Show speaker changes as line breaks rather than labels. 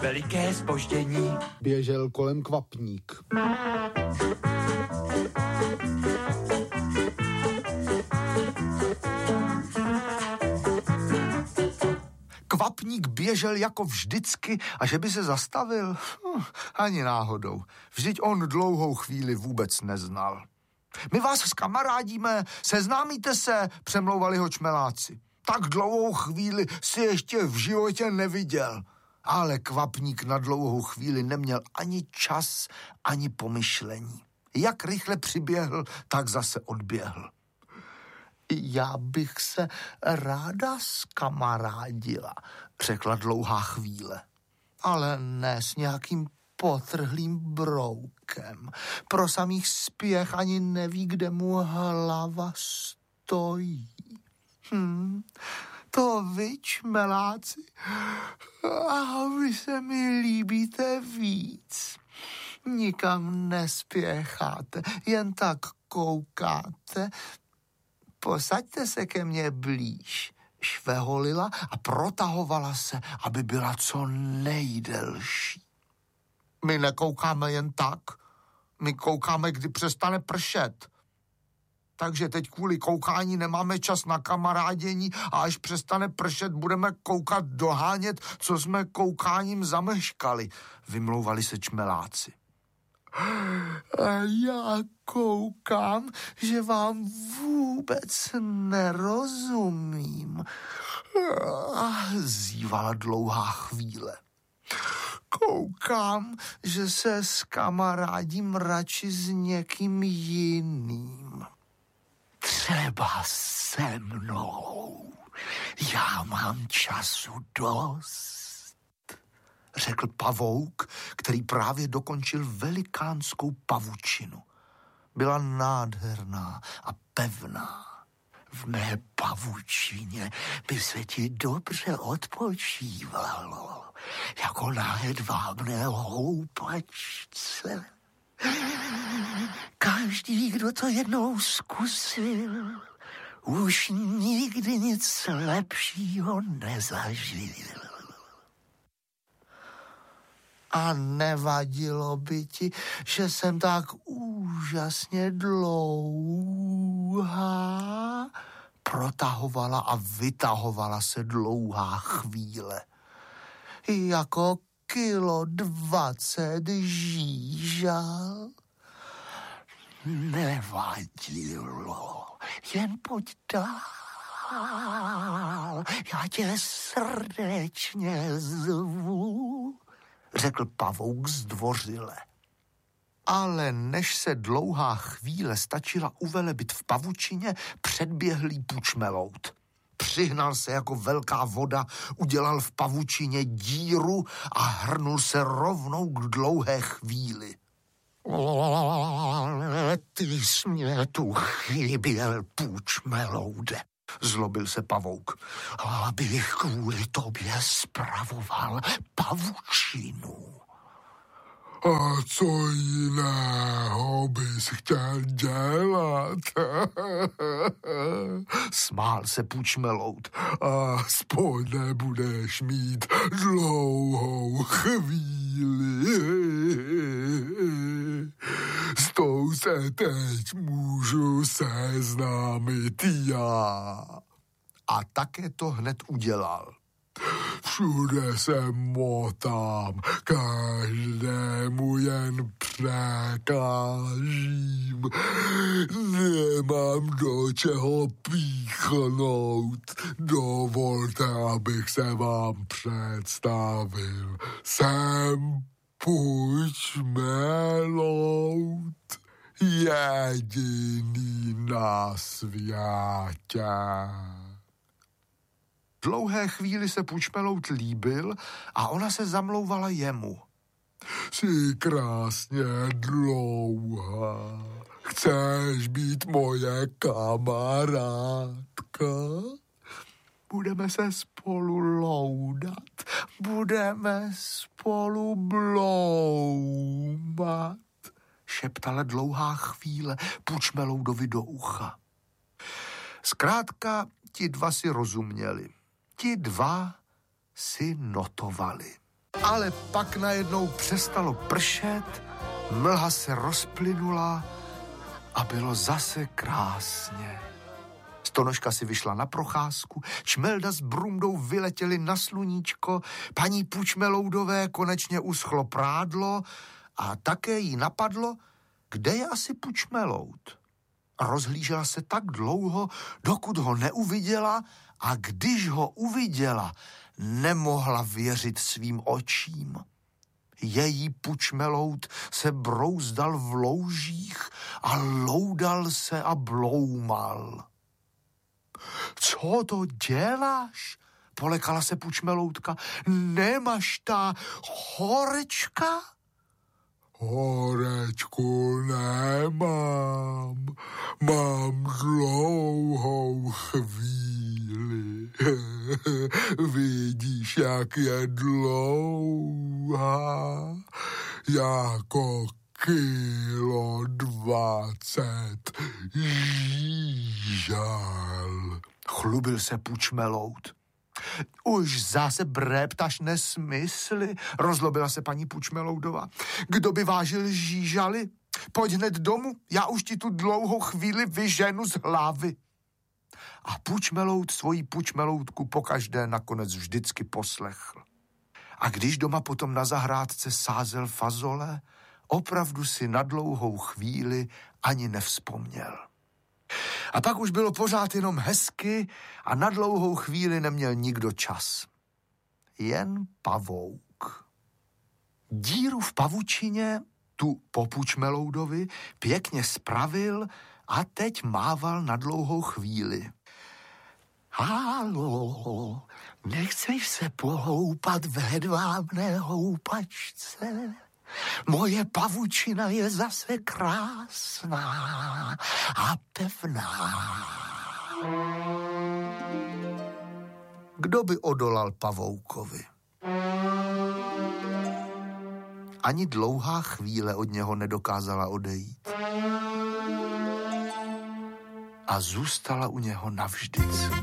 Veliké zpoždění.
Běžel kolem kvapník. Kvapník běžel jako vždycky a že by se zastavil? Ani náhodou. Vždyť on dlouhou chvíli vůbec neznal. My vás zkamarádíme, seznámíte se, přemlouvali ho čmeláci. Tak dlouhou chvíli si ještě v životě neviděl. Ale kvapník na dlouhou chvíli neměl ani čas, ani pomyšlení. Jak rychle přiběhl, tak zase odběhl. Já bych se ráda zkamarádila, řekla dlouhá chvíle. Ale ne s nějakým potrhlým broukem. Pro samých spěch ani neví, kde mu hlava stojí. To vy, čmeláci, a vy se mi líbíte víc. Nikam nespěcháte, jen tak koukáte. Posaďte se ke mně blíž, šveholila a protahovala se, aby byla co nejdelší. My nekoukáme jen tak, my koukáme, kdy přestane pršet. Takže teď kvůli koukání nemáme čas na kamarádění a až přestane pršet, budeme koukat dohánět, co jsme koukáním zameškali, vymlouvali se čmeláci. A já koukám, že vám vůbec nerozumím, zývala dlouhá chvíle. Koukám, že se skamarádím radši s někým jiným. Třeba se mnou. Já mám času dost, řekl pavouk, který právě dokončil velikánskou pavučinu. Byla nádherná a pevná. V mé pavučině by se ti dobře odpočívalo, jako na hedvábné houpačce. Každý, kdo to jednou zkusil, už nikdy nic lepšího nezažil. A nevadilo by ti, že jsem tak úžasně dlouhá? Protahovala a vytahovala se dlouhá chvíle. Jako 1,20 kg žížal. Nevadilo, jen pojď dál, já tě srdečně zvu, řekl pavouk zdvořile. Ale než se dlouhá chvíle stačila uvelebit v pavučině, předběhlý pučmelout. Přihnal se jako velká voda, udělal v pavučině díru a hrnul se rovnou k dlouhé chvíli. Ty jsi mě tu chyběl, pučmeloude, zlobil se pavouk, abych kvůli tobě spravoval pavučinu. A co jiného bys chtěl dělat? Smál se pučmelout. Aspoň nebudeš mít dlouhou chvíli. S tou se teď můžu seznámit já. A také to hned udělal. Všude se motám, každému jen překážím. Nemám do čeho píchnout. Dovolte, abych se vám představil. Jsem pučmelout, jediný na světě. Dlouhé chvíli se pučmelout líbil a ona se zamlouvala jemu. Jsi krásně dlouhá. Chceš být moje kamarádka? Budeme se spolu loudat. Budeme spolu bloumat, šeptala dlouhá chvíle pučmeloudovi do ucha. Zkrátka, ti dva si rozuměli. Ti dva si notovali. Ale pak najednou přestalo pršet, mlha se rozplynula a bylo zase krásně. Stonožka si vyšla na procházku, Čmelda s Brundou vyletěli na sluníčko, paní Pučmeloudové konečně uschlo prádlo a také jí napadlo, kde je asi Pučmeloud. Rozhlížela se tak dlouho, dokud ho neuviděla, a když ho uviděla, nemohla věřit svým očím. Její Pučmeloud se brouzdal v loužích a loudal se a bloumal. Co to děláš? Polekala se Pučmeloudka. Nemáš ta horečka? Horečku nemám. Mám dlouhou chvíli. Vidíš, jak je dlouhá? Jako kilo 20 žížal. Chlubil se Pučmeloud. Už zase bréptaš nesmysly, rozlobila se paní Pučmeloudova. Kdo by vážil žížaly? Pojď hned domů, já už ti tu dlouhou chvíli vyženu z hlavy. A Pučmeloud svoji Pučmeloudku pokaždé nakonec vždycky poslechl. A když doma potom na zahrádce sázel fazole, opravdu si na dlouhou chvíli ani nevzpomněl. A pak už bylo pořád jenom hezky a na dlouhou chvíli neměl nikdo čas. Jen pavouk. Díru v pavučině, tu po Pučmeloudovi, pěkně spravil a teď mával na dlouhou chvíli. Haló, nechceš se pohoupat v hedvábné houpačce? Moje pavučina je zase krásná a pevná. Kdo by odolal pavoukovi? Ani dlouhá chvíle od něho nedokázala odejít. A zůstala u něho navždycky.